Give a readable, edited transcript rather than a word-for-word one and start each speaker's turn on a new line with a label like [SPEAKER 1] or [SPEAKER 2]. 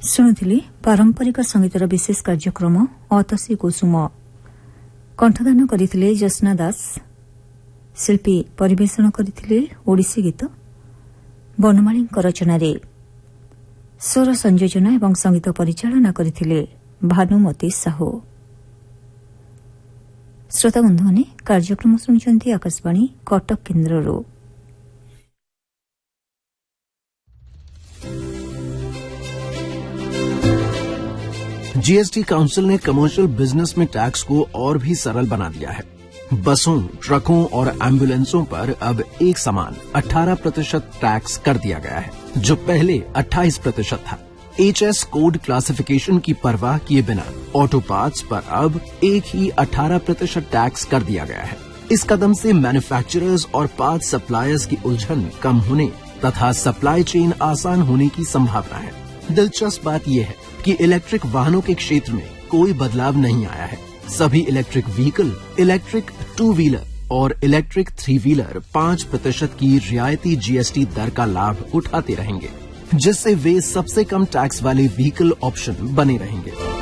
[SPEAKER 1] ଶୁଣୁଥିଲି ପାରମ୍ପରିକ ସଙ୍ଗୀତର ବିଶେଷ କାର୍ଯ୍ୟକ୍ରମ ଅତସୀ କୁସୁମ। କଣ୍ଠଦାନ କରିଥିଲେ ଜ୍ୟୋତ୍ସ୍ନା ଦାସ। ଶିଳ୍ପୀ ପରିବେଷଣ କରିଥିଲେ ଓଡ଼ିଶୀ ଗୀତ ବନମାଳୀଙ୍କ ରଚନାରେ। ସ୍ୱର ସଂଯୋଜନା ଏବଂ ସଙ୍ଗୀତ ପରିଚାଳନା କରିଥିଲେ ଭାନୁମତୀ ସାହୁ। ଶ୍ରୋତାବନ୍ଧୁମାନେ କାର୍ଯ୍ୟକ୍ରମ ଶୁଣୁଛନ୍ତି ଆକାଶବାଣୀ କଟକ କେନ୍ଦ୍ରରୁ।
[SPEAKER 2] जीएसटी काउंसिल ने कमर्शियल बिजनेस में टैक्स को और भी सरल बना दिया है। बसों, ट्रकों और एम्बुलेंसों पर अब एक समान 18% टैक्स कर दिया गया है, जो पहले 28% था। HS कोड क्लासिफिकेशन की परवाह किए बिना ऑटो पार्ट्स पर अब एक ही 18% टैक्स कर दिया गया है। इस कदम से मैन्युफैक्चरर्स और पार्ट्स सप्लायर्स की उलझन कम होने तथा सप्लाई चेन आसान होने की संभावना है। दिलचस्प बात यह है कि इलेक्ट्रिक वाहनों के क्षेत्र में कोई बदलाव नहीं आया है। सभी इलेक्ट्रिक व्हीकल, इलेक्ट्रिक 2 व्हीलर और इलेक्ट्रिक 3 व्हीलर 5% की रियायती GST दर का लाभ उठाते रहेंगे, जिससे वे सबसे कम टैक्स वाले व्हीकल ऑप्शन बने रहेंगे।